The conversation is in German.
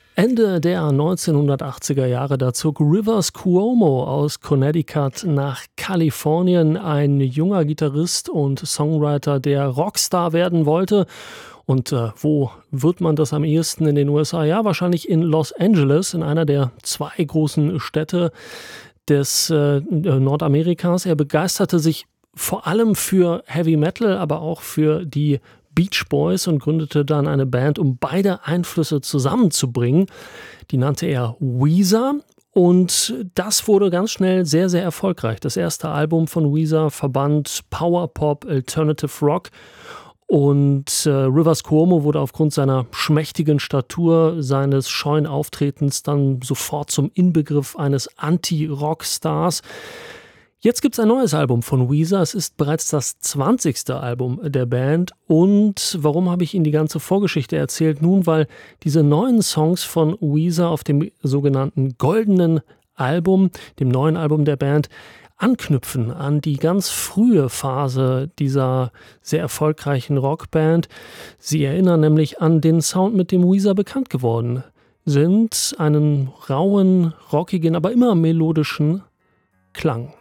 Ende der 1980er Jahre, da zog Rivers Cuomo aus Connecticut nach Kalifornien, ein junger Gitarrist und Songwriter, der Rockstar werden wollte. Und wo wird man das am ehesten in den USA? Ja, wahrscheinlich in Los Angeles, in einer der zwei großen Städte des Nordamerikas. Er begeisterte sich vor allem für Heavy Metal, aber auch für die Beach Boys und gründete dann eine Band, um beide Einflüsse zusammenzubringen. Die nannte er Weezer und das wurde ganz schnell sehr, sehr erfolgreich. Das erste Album von Weezer verband Power Pop, Alternative Rock und Rivers Cuomo wurde aufgrund seiner schmächtigen Statur, seines scheuen Auftretens dann sofort zum Inbegriff eines Anti-Rock-Stars. Jetzt gibt es ein neues Album von Weezer. Es ist bereits das 20. Album der Band. Und warum habe ich Ihnen die ganze Vorgeschichte erzählt? Nun, weil diese neuen Songs von Weezer auf dem sogenannten Goldenen Album, dem neuen Album der Band, anknüpfen an die ganz frühe Phase dieser sehr erfolgreichen Rockband. Sie erinnern nämlich an den Sound, mit dem Weezer bekannt geworden sind. Einen rauen, rockigen, aber immer melodischen Klang.